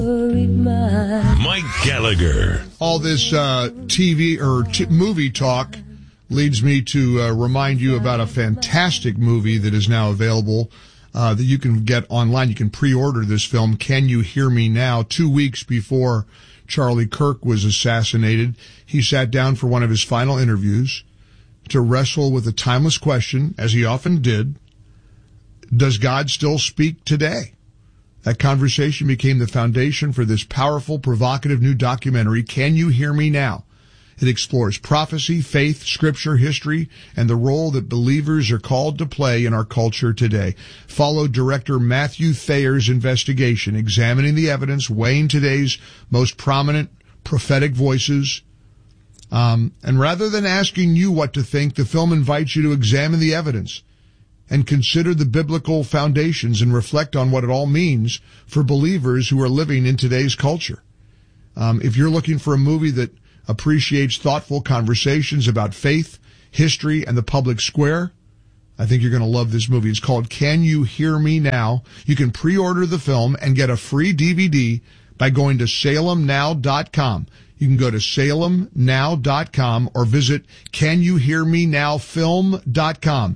Mike Gallagher. All this TV or movie talk leads me to remind you about a fantastic movie that is now available that you can get online. You can pre-order this film, Can You Hear Me Now? 2 weeks before Charlie Kirk was assassinated, he sat down for one of his final interviews to wrestle with a timeless question, as he often did: does God still speak today? That conversation became the foundation for this powerful, provocative new documentary, Can You Hear Me Now? It explores prophecy, faith, scripture, history, and the role that believers are called to play in our culture today. Follow director Matthew Thayer's investigation, examining the evidence, weighing today's most prominent prophetic voices. And rather than asking you what to think, the film invites you to examine the evidence and consider the biblical foundations and reflect on what it all means for believers who are living in today's culture. If you're looking for a movie that appreciates thoughtful conversations about faith, history, and the public square, I think you're going to love this movie. It's called Can You Hear Me Now? You can pre-order the film and get a free DVD by going to salemnow.com. You can go to salemnow.com or visit CanYouHearMeNowFilm.com.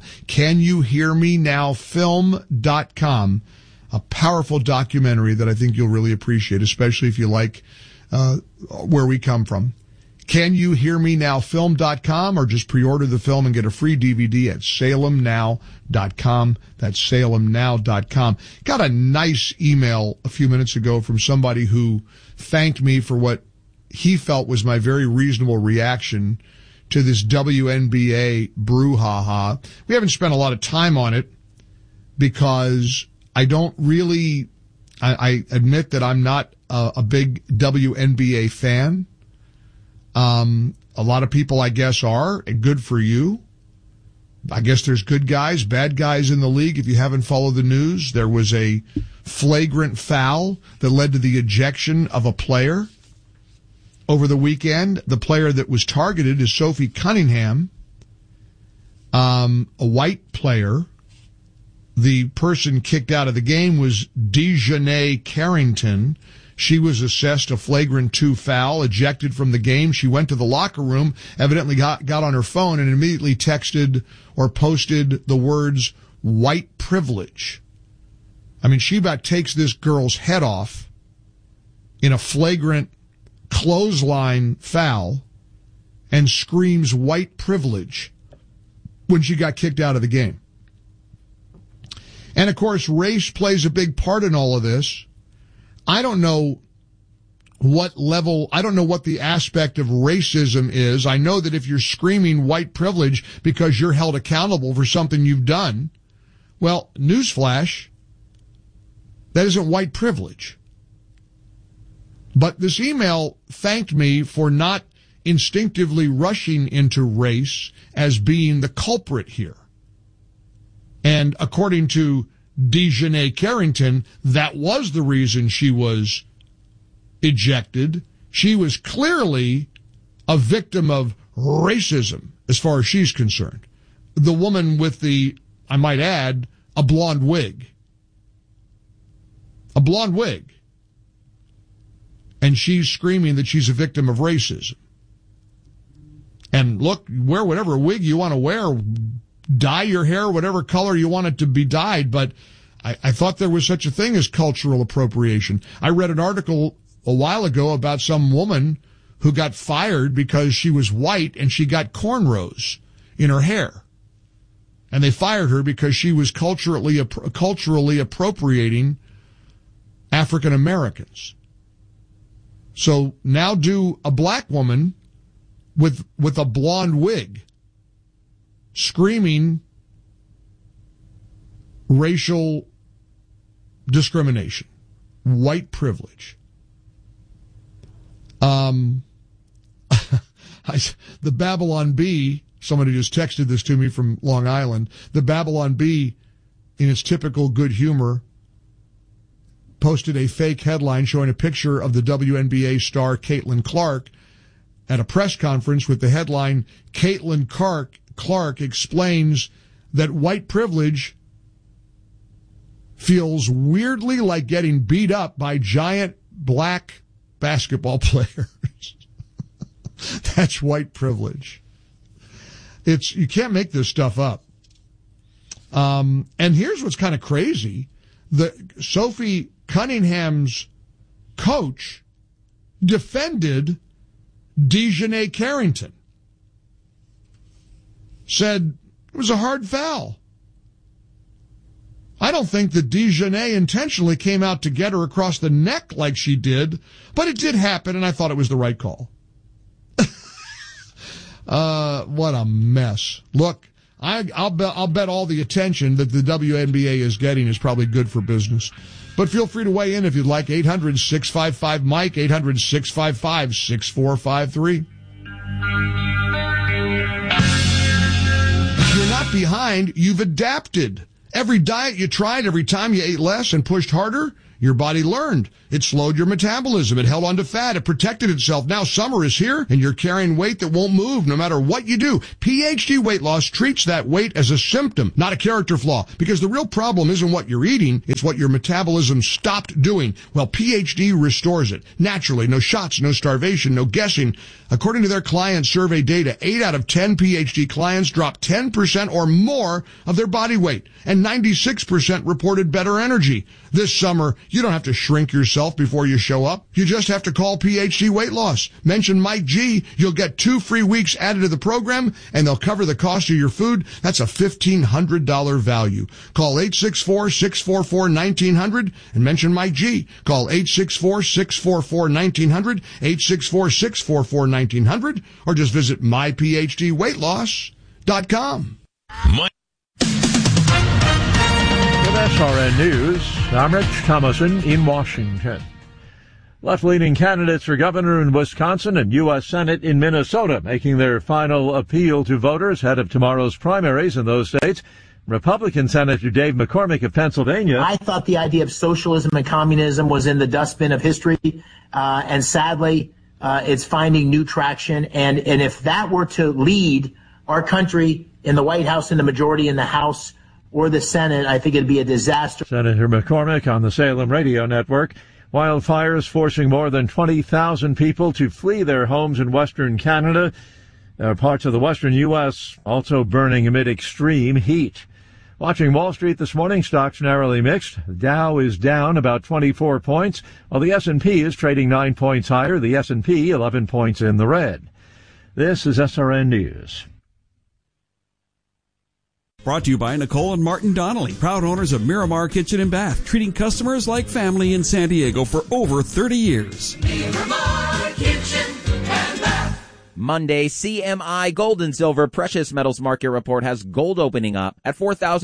CanYouHearMeNowFilm.com. A powerful documentary that I think you'll really appreciate, especially if you like where we come from. CanYouHearMeNowFilm.com, or just pre-order the film and get a free DVD at salemnow.com. That's salemnow.com. Got a nice email a few minutes ago from somebody who thanked me for what he felt was my very reasonable reaction to this WNBA brouhaha. We haven't spent a lot of time on it because I admit that I'm not a big WNBA fan. A lot of people, I guess, are, and good for you. I guess there's good guys, bad guys in the league. If you haven't followed the news, there was a flagrant foul that led to the ejection of a player over the weekend. The player that was targeted is Sophie Cunningham, a white player. The person kicked out of the game was Dejanay Carrington. She was assessed a flagrant 2 foul, ejected from the game. She went to the locker room, evidently got on her phone, and immediately texted or posted the words, white privilege. I mean, she about takes this girl's head off in a flagrant clothesline foul and screams white privilege when she got kicked out of the game. And, of course, race plays a big part in all of this. I don't know what the aspect of racism is. I know that if you're screaming white privilege because you're held accountable for something you've done, well, newsflash, that isn't white privilege. But this email thanked me for not instinctively rushing into race as being the culprit here. And according to Dejanay Carrington, that was the reason she was ejected. She was clearly a victim of racism, as far as she's concerned. The woman with the, I might add, a blonde wig. A blonde wig. And she's screaming that she's a victim of racism. And look, wear whatever wig you want to wear, dye your hair whatever color you want it to be dyed, but I thought there was such a thing as cultural appropriation. I read an article a while ago about some woman who got fired because she was white and she got cornrows in her hair. And they fired her because she was culturally appropriating African Americans. So now do a black woman with a blonde wig screaming racial discrimination, white privilege. The Babylon Bee, somebody just texted this to me from Long Island. The Babylon Bee, in its typical good humor, posted a fake headline showing a picture of the WNBA star Caitlin Clark at a press conference with the headline, Caitlin Clark explains that white privilege feels weirdly like getting beat up by giant black basketball players. That's white privilege. You can't make this stuff up. And here's what's kind of crazy. Sophie Cunningham's coach defended DeJounte Carrington. Said it was a hard foul. I don't think that DeJounte intentionally came out to get her across the neck like she did, but it did happen, and I thought it was the right call. What a mess. Look, I'll bet all the attention that the WNBA is getting is probably good for business. But feel free to weigh in if you'd like. 800-655-MIKE, 800-655-6453. If you're not behind, you've adapted. Every diet you tried, every time you ate less and pushed harder, your body learned. It slowed your metabolism. It held on to fat. It protected itself. Now summer is here, and you're carrying weight that won't move no matter what you do. PhD Weight Loss treats that weight as a symptom, not a character flaw, because the real problem isn't what you're eating, it's what your metabolism stopped doing. Well, PhD restores it. Naturally, no shots, no starvation, no guessing. According to their client survey data, 8 out of 10 PhD clients dropped 10% or more of their body weight, and 96% reported better energy. This summer, you don't have to shrink yourself before you show up. You just have to call PhD Weight Loss. Mention Mike G. You'll get 2 free weeks added to the program, and they'll cover the cost of your food. That's a $1,500 value. Call 864-644-1900 and mention Mike G. Call 864-644-1900, 864-644-1900, or just visit myphdweightloss.com. SRN News, I'm Rich Thomason in Washington. Left-leaning candidates for governor in Wisconsin and U.S. Senate in Minnesota making their final appeal to voters ahead of tomorrow's primaries in those states. Republican Senator Dave McCormick of Pennsylvania. I thought the idea of socialism and communism was in the dustbin of history, and sadly, it's finding new traction. And if that were to lead our country in the White House, in the majority in the House, or the Senate, I think it'd be a disaster. Senator McCormick on the Salem Radio Network. Wildfires forcing more than 20,000 people to flee their homes in western Canada. Parts of the western U.S. also burning amid extreme heat. Watching Wall Street this morning, stocks narrowly mixed. The Dow is down about 24 points, while the S&P is trading 9 points higher. The S&P 11 points in the red. This is SRN News. Brought to you by Nicole and Martin Donnelly, proud owners of Miramar Kitchen and Bath, treating customers like family in San Diego for over 30 years. Miramar Kitchen and Bath. Monday, CMI Gold and Silver Precious Metals Market Report has gold opening up at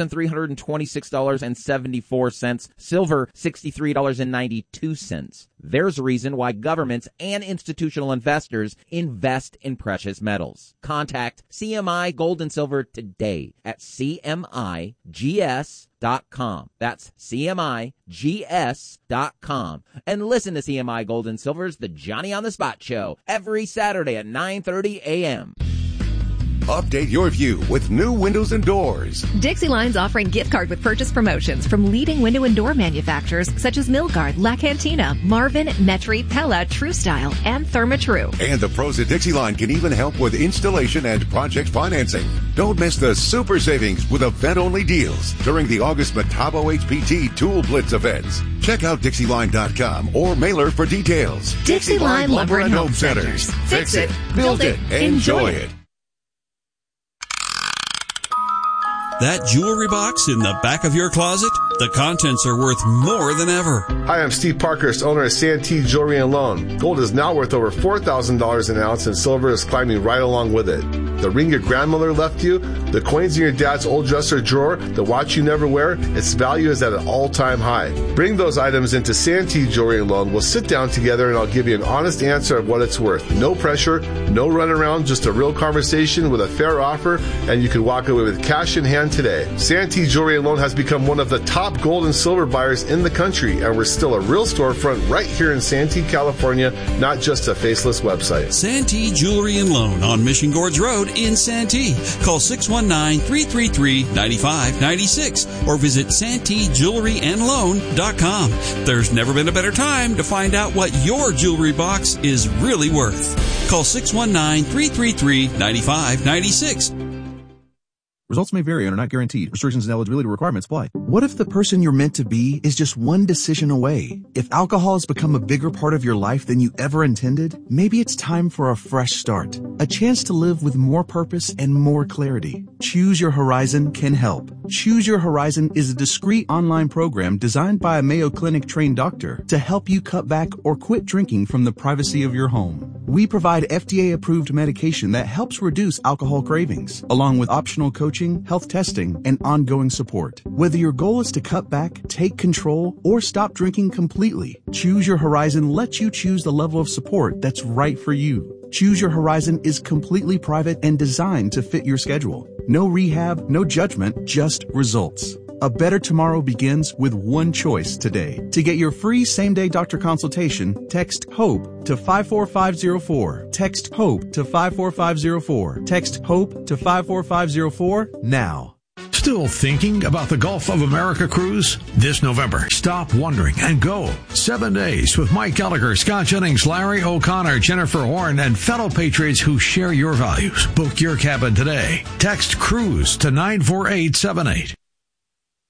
$4,326.74, silver $63.92. There's a reason why governments and institutional investors invest in precious metals. Contact CMI Gold and Silver today at CMIGS.com. That's CMIGS.com. And listen to CMI Gold and Silver's The Johnny on the Spot Show every Saturday at 9:30 a.m. Update your view with new windows and doors. Dixie Line's offering gift card with purchase promotions from leading window and door manufacturers such as Milgard, La Cantina, Marvin, Metri, Pella, True Style, and Therma-Tru. And the pros at Dixie Line can even help with installation and project financing. Don't miss the super savings with event-only deals during the August Metabo HPT Tool Blitz events. Check out DixieLine.com or mailer for details. Dixie Line Lumber and Home Centers. Fix it, build it, enjoy it. That jewelry box in the back of your closet? The contents are worth more than ever. Hi, I'm Steve Parkhurst, owner of Santee Jewelry and Loan. Gold is now worth over $4,000 an ounce, and silver is climbing right along with it. The ring your grandmother left you, the coins in your dad's old dresser drawer, the watch you never wear, its value is at an all-time high. Bring those items into Santee Jewelry and Loan. We'll sit down together and I'll give you an honest answer of what it's worth. No pressure, no runaround, just a real conversation with a fair offer, and you can walk away with cash in hand today. Santee Jewelry and Loan has become one of the top top gold and silver buyers in the country, and we're still a real storefront right here in Santee, California, not just a faceless website. Santee Jewelry and Loan on Mission Gorge Road in Santee. Call 619-333-9596 or visit SanteeJewelryandLoan.com. There's never been a better time to find out what your jewelry box is really worth. Call 619-333-9596. Results may vary and are not guaranteed. Restrictions and eligibility requirements apply. What if the person you're meant to be is just one decision away? If alcohol has become a bigger part of your life than you ever intended, maybe it's time for a fresh start. A chance to live with more purpose and more clarity. Choose Your Horizon can help. Choose Your Horizon is a discreet online program designed by a Mayo Clinic trained doctor to help you cut back or quit drinking from the privacy of your home. We provide FDA-approved medication that helps reduce alcohol cravings, along with optional coaching, health testing, and ongoing support. Whether your goal is to cut back, take control, or stop drinking completely, Choose Your Horizon lets you choose the level of support that's right for you. Choose Your Horizon is completely private and designed to fit your schedule. No rehab, no judgment, just results. A better tomorrow begins with one choice today. To get your free same-day doctor consultation, text HOPE to 54504. Text HOPE to 54504. Text HOPE to 54504 now. Still thinking about the Gulf of America cruise? This November, stop wondering and go. 7 days with Mike Gallagher, Scott Jennings, Larry O'Connor, Jennifer Horn, and fellow patriots who share your values. Book your cabin today. Text CRUISE to 94878.